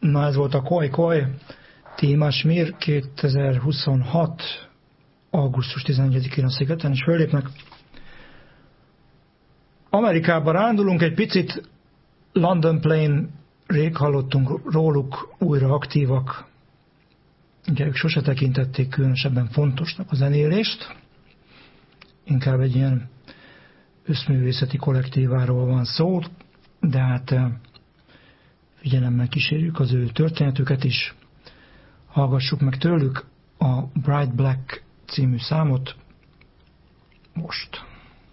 Na, ez volt a Koj, Tímás Mir, 2026. augusztus 11-én a szigeten, és fölépnek. Amerikába rándulunk egy picit, London Plane, rég hallottunk róluk, újra aktívak. Ugye ők sose tekintették különösebben fontosnak a zenélést, inkább egy ilyen összművészeti kollektíváról van szó, de hát figyelemmel kísérjük az ő történetüket is. Hallgassuk meg tőlük a Bright Black című számot most.